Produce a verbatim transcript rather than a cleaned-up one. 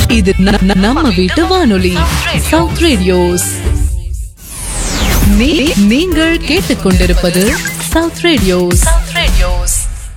இது ந- ந- நம்ம வீட்டு வானொலி சவுத் ரேடியோஸ். நீ- நீங்கள் கேட்டுக்கொண்டிருப்பது சவுத் ரேடியோஸ்.